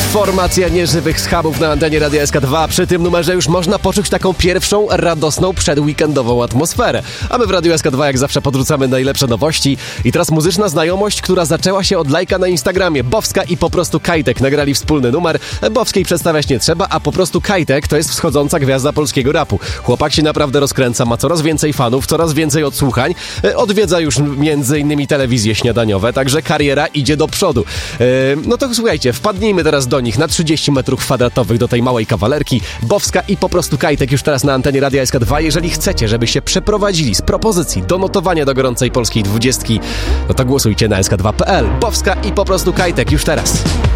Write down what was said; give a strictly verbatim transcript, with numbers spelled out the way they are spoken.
Formacja nieżywych schabów na antenie Radia S K dwa. Przy tym numerze już można poczuć taką pierwszą, radosną, przedweekendową atmosferę. A my w Radiu S K dwa jak zawsze podrzucamy najlepsze nowości. I teraz muzyczna znajomość, która zaczęła się od lajka na Instagramie. Bowska i Po prostu Kajtek nagrali wspólny numer. Bowskiej przedstawiać nie trzeba, a Po prostu Kajtek to jest wschodząca gwiazda polskiego rapu. Chłopak się naprawdę rozkręca, ma coraz więcej fanów, coraz więcej odsłuchań. Odwiedza już między innymi telewizje śniadaniowe, także kariera idzie do przodu. Yy, no to słuchajcie, wpadnijmy teraz do nich na trzydzieści metrów kwadratowych do tej małej kawalerki. Bowska i Po prostu Kajtek już teraz na antenie Radia S K dwa. Jeżeli chcecie, żeby się przeprowadzili z propozycji do notowania do gorącej polskiej dwudziestki, no to głosujcie na S K dwa kropka P L. Bowska i Po prostu Kajtek już teraz.